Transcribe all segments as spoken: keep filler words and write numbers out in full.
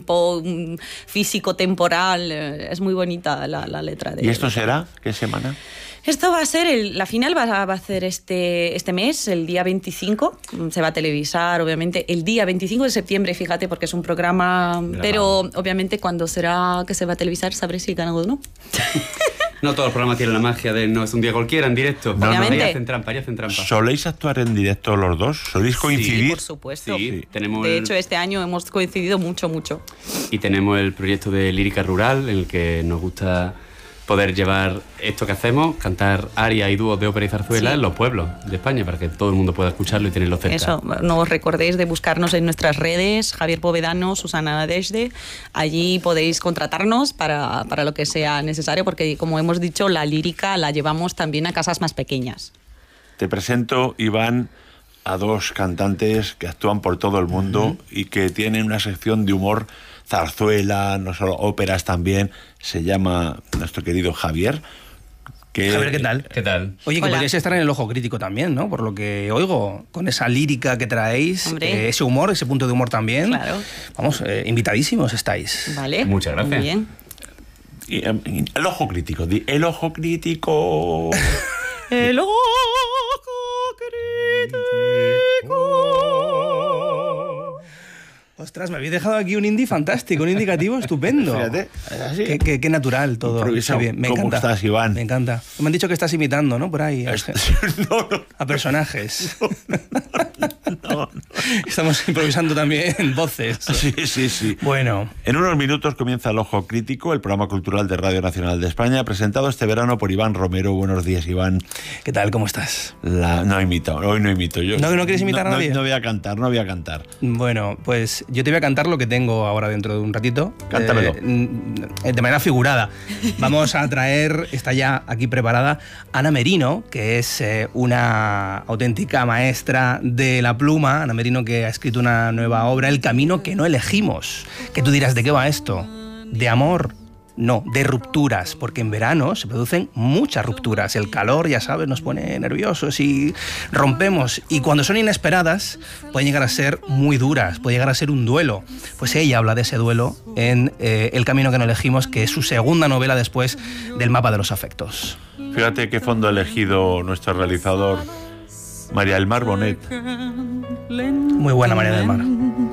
tiempo físico-temporal. Es muy bonita la, la letra de... ¿Y esto será? ¿Qué semana? Esto va a ser, el, la final va, va a ser este, este mes, el día veinticinco. Se va a televisar, obviamente, el día veinticinco de septiembre, fíjate, porque es un programa... Grabado. Pero, obviamente, cuando será que se va a televisar, sabré si gana o no. No todos los programas tienen la magia de no es un día cualquiera en directo. No, obviamente. Ahí hacen trampa, ahí hacen trampa. ¿Soléis actuar en directo los dos? ¿Soléis coincidir? Sí, por supuesto. Sí, sí. Tenemos de el... hecho, este año hemos coincidido mucho, mucho. Y tenemos el proyecto de lírica rural, en el que nos gusta poder llevar esto que hacemos, cantar arias y dúos de ópera y zarzuela, sí, en los pueblos de España, para que todo el mundo pueda escucharlo y tenerlo cerca. Eso, no os recordéis de buscarnos en nuestras redes, Javier Povedano, Susana Nadezhde. Allí podéis contratarnos para, para lo que sea necesario, porque, como hemos dicho, la lírica la llevamos también a casas más pequeñas. Te presento, Iván, a dos cantantes que actúan por todo el mundo uh-huh. y que tienen una sección de humor, zarzuela, no solo óperas también. Se llama nuestro querido Javier. Que... Javier, ¿qué tal? ¿Qué tal? Oye, que podríais estar en el Ojo Crítico también, ¿no? Por lo que oigo, con esa lírica que traéis, eh, ese humor, ese punto de humor también. Claro. Vamos, eh, invitadísimos estáis. Vale. Muchas gracias. Muy bien. Y, um, el Ojo Crítico, di, el Ojo Crítico. El Ojo Crítico. Ostras, me habéis dejado aquí un indie fantástico, un indicativo estupendo. Fíjate, así. Qué, qué, qué natural todo. Qué bien. Me ¿Cómo encanta. estás, Iván? Me encanta. Me han dicho que estás imitando, ¿no? Por ahí. A, no, no. a personajes. No, no, no. Estamos improvisando también voces. Sí, sí, sí. Bueno. En unos minutos comienza El Ojo Crítico, el programa cultural de Radio Nacional de España, presentado este verano por Iván Romero. Buenos días, Iván. ¿Qué tal? ¿Cómo estás? La... No imito, hoy no imito. Yo... ¿No, ¿No quieres imitar no, a nadie? No, no voy a cantar, no voy a cantar. Bueno, pues yo te voy a cantar lo que tengo ahora dentro de un ratito. Cántamelo. Eh, de manera figurada. Vamos a traer, está ya aquí preparada, Ana Merino, que es eh, una auténtica maestra de la pluma. Ana Merino, que ha escrito una nueva obra, El camino que no elegimos. Que tú dirás, ¿de qué va esto? ¿De amor? No, de rupturas, porque en verano se producen muchas rupturas. El calor, ya sabes, nos pone nerviosos y rompemos. Y cuando son inesperadas, pueden llegar a ser muy duras, puede llegar a ser un duelo. Pues ella habla de ese duelo en eh, El camino que no elegimos, que es su segunda novela después del Mapa de los afectos. Fíjate qué fondo ha elegido nuestro realizador, María del Mar Bonet. Muy buena María del Mar.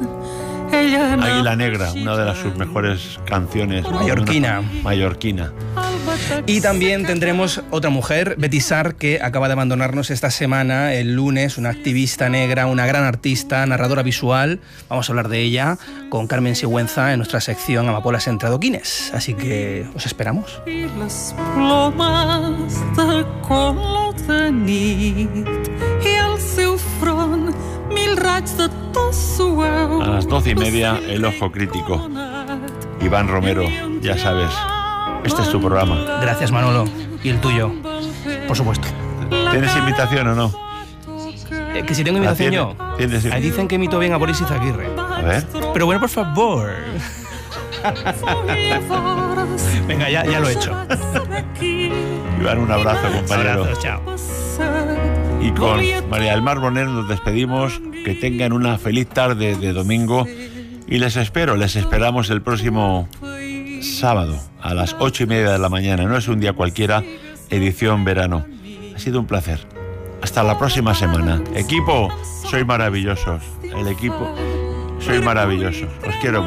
Águila Negra, una de las sus mejores canciones. Mallorquina. Mallorquina. Y también tendremos otra mujer, Betty Sar, que acaba de abandonarnos esta semana, el lunes, una activista negra, una gran artista, narradora visual. Vamos a hablar de ella con Carmen Sigüenza en nuestra sección Amapolas entre adoquines. Así que os esperamos. Y las plomas de color de nit y el seu front mil raigs de tot suau. A las doce y media, El Ojo Crítico. Iván Romero, ya sabes, este es tu programa. Gracias, Manolo. Y el tuyo, por supuesto. ¿Tienes invitación o no? Eh, que si tengo invitación ¿Tiene? yo. ¿Tienes? Ahí dicen que imito bien a Boris Izaguirre. A ver. Pero bueno, por favor. Venga, ya, ya lo he hecho. Iván, un abrazo, compañero. Abrazos, chao. Y con María del Mar Bonet nos despedimos. Que tengan una feliz tarde de domingo. Y les espero, les esperamos el próximo sábado a las ocho y media de la mañana. No es un día cualquiera, edición verano. Ha sido un placer. Hasta la próxima semana. Equipo, sois maravillosos. El equipo, sois maravillosos. Os quiero mucho.